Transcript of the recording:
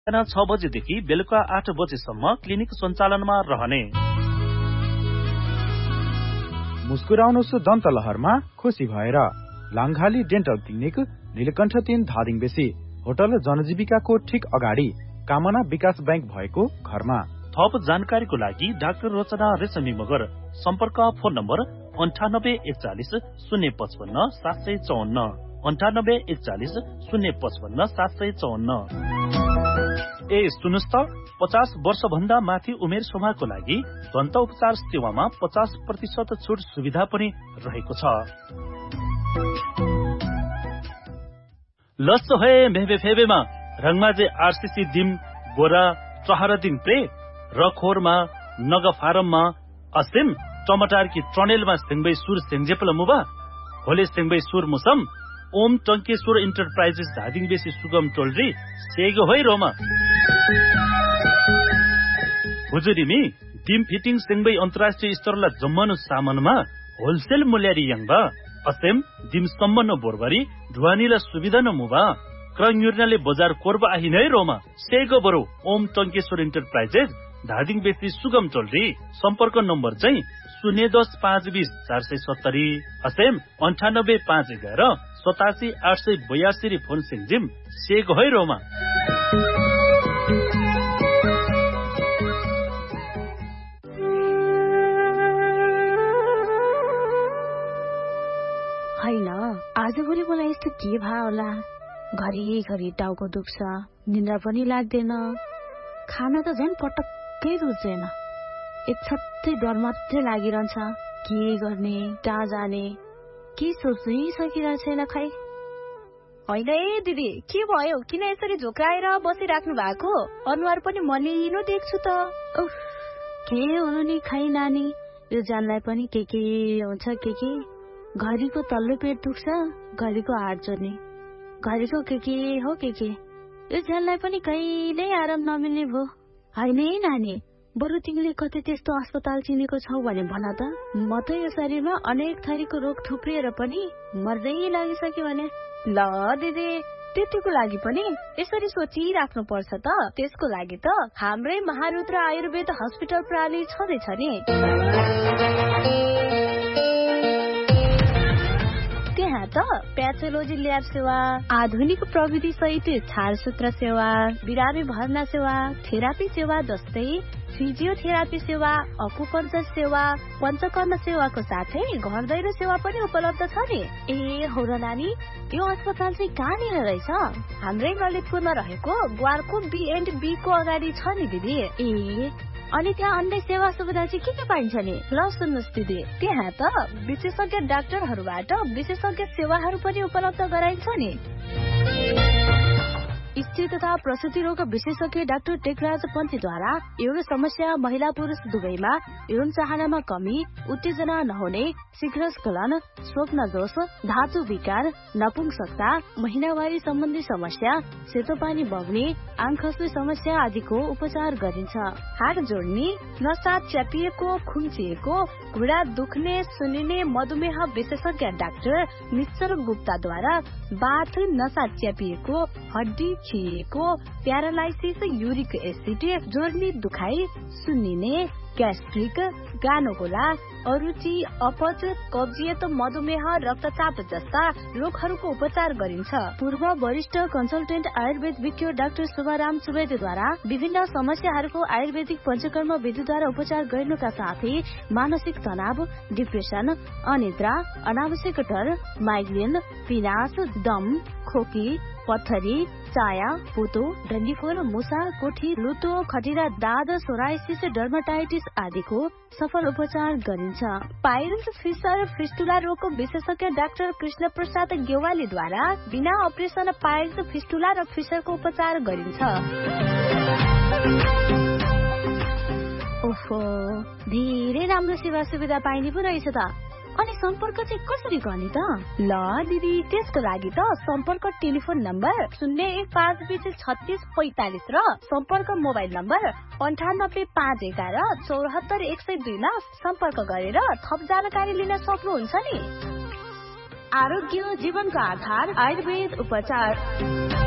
बिहान 6 बजेदेखि बेलुका 8 बजेसम्म क्लिनिक सञ्चालनमा रहने। मुस्कुराउनुस् दन्त लहरमा खुसी भएर लाङघाली डेन्टल क्लिनिक नीलकण्ठ 3 धादिङ बेसी होटल जनजीविकाको ठिक अगाडि कामना विकास बैंक भएको घरमा। थप जानकारीको लागि डाक्टर रचना रेशमी मगर सम्पर्क फोन नम्बर 9841 055 754 9841 055 754। ए सुन्नुस् त 50 वर्ष भन्दा माथि उमेर समूहको लागि दन्त उपचार सेवामा 50% छुट सुविधा पनि रहेको छ। लस्सो है मेबे फेबेमा रङमाजे आरसीसी दिम गोरा चहरा दिम प्रे रखोरमा नग फारममा असिम टमाटर की ट्रनेलमा सिंगबै सुर सेंजेपल मुबा होले सिंगबै सुर मुसम ओम टंकेश्वर इन्टरप्राइजेस धादिङ बेसी सुगम टोलरी सेगो होइ रोमा हुजुरीमी डिम फिटिङ सिंगबै अन्तर्राष्ट्रिय स्तरला जम्मनु सामानमा होलसेल मूल्यरी यङबा असेम डिम सम्मनो बोरबरी ढुवानीला सुविधा न मुबा क्रङयुर्नाले बजार कोर्बा आहि नै रोमा सेगो बरो ओम टंकेश्वर इन्टरप्राइजेस धादिङ बेसी सुगम टोलरी सम्पर्क नम्बर चाहिँ 010 520 470 असेम 98 511 87 882 फोन सिंजिम सेगो होइ रोमा। हैन आजभोलि मलाई यस्तो के भयो होला, घरिघरि टाउको दुख्छ, निन्द्रा पनि लाग्दैन, खाना त झन् पटक्कै रुच्दैन, एकछट्टै डर मात्रै लागिरहन्छ। के गर्ने कहाँ जाने के सोच्नै सकिरहेको छैन खै। होइन ए दिदी के भयो, किन यसरी झोक्राएर बसिराख्नु भएको? अनुहार पनि मलिनो देख्छु त। के हुनु नि खै नानी, यो जानलाई पनि के हुन्छ के घरिको तल्लो पेट दुख्छ, घरिको हात जोड्ने, घरिको के हो के यो जानलाई पनि कहिल्यै आराम नमिल्ने भो। होइन है नानी, बरु तिमीले कतै त्यस्तो अस्पताल चिनेको छौ भने भन त, म त यो शरीरमा अनेक थरीको रोग थुप्रिएर पनि मर्दै लागिसक्यो भने। ल दिदी त्यतिको लागि पनि यसरी सोचिराख्नु पर्छ त, त्यसको लागि त हाम्रै महारुद्र आयुर्वेद हस्पिटल प्रणाली छँदैछ नि। त्यहाँ त प्याथोलोजी ल्याब सेवा, आधुनिक प्रविधि सहित छारसूत्र सेवा, बिरामी भर्ना सेवा, थेरापी सेवा जस्तै फिजियोथेरापी सेवा, अकुपञ्चर सेवा, पञ्चकर्म सेवाको साथै घर दैलो सेवा पनि उपलब्ध छ नि। ए हो र नानी, यो अस्पताल चाहिँ कहाँनिर रहेछ? हाम्रै ललितपुरमा रहेको ग्वारको B&B को अगाडि छ नि दिदी। ए अनि त्यहाँ अन्य सेवा सुविधा चाहिँ के पाइन्छ नि? ल सुन्नुहोस् दिदी, त्यहाँ त विशेषज्ञ डाक्टरहरूबाट विशेषज्ञ सेवाहरू पनि उपलब्ध गराइन्छ नि। स्त्री तथा प्रसूति रोग विशेषज्ञ डाक्टर टेकराज पन्थीद्वारा यौन समस्या महिला पुरुष दुवैमा यौन चाहनामा कमी, उत्तेजना नहुने, शीघ्र स्खलन, स्वप्न दोष, धातु विकार, नपुंसकता, महिनावारी सम्बन्धी समस्या, सेतो पानी बग्ने, आँख खस्ने समस्या आदिको उपचार गरिन्छ। हात जोड्ने, नसा च्यापिएको, खुम्चिएको, घुँडा दुख्ने, सुनिने मधुमेह विशेषज्ञ डाक्टर निश्चर गुप्ताद्वारा बाथ, नसा च्यापिएको, हड्डी खिएको, प्यारालाइसिस, युरिक एसिड, जोर्नी दुखाइ, सुन्निने, ग्यास्ट्रिक, गानोगोला, अरुचि, अपच, कब्जियत, मधुमेह, रक्तचाप जस्ता रोगहरूको उपचार गरिन्छ। पूर्व वरिष्ठ कन्सल्टेन्ट आयुर्वेद विज्ञ डाक्टर शुभाराम सुवेदीद्वारा विभिन्न समस्याहरूको आयुर्वेदिक पञ्चकर्म विधिद्वारा उपचार गर्नुका साथै मानसिक तनाव, डिप्रेसन, अनिद्रा, अनावश्यक डर, माइग्रेन, पिनास, दम, खोकी, पत्थरी, चाया, पोतो, डन्डीफोर, मुसा, कोठी, लुतो, खटिरा, दाद, सोराइसिस, डर्माटाइटिस आदिको सफल उपचार गरिन्छ। पाइल्स, फिसर, फिस्टुला रोगको विशेषज्ञ डाक्टर कृष्ण प्रसाद गेवालीद्वारा बिना अपरेसन पाइल्स, फिस्टुला र फिसरको उपचार गरिन्छ। ओहो, धेरै राम्रो सेवा सुविधा पाइने पो रहेछ त। अनि सम्पर्क चाहिँ कसरी गर्ने त? ल दिदी, त्यसको लागि त सम्पर्क टेलिफोन नम्बर 015203645 र सम्पर्क मोबाइल नम्बर 9851 74102 मा सम्पर्क गरेर थप जानकारी लिन सक्नुहुन्छ नि। आरोग्य जीवनको आधार आयुर्वेद उपचार।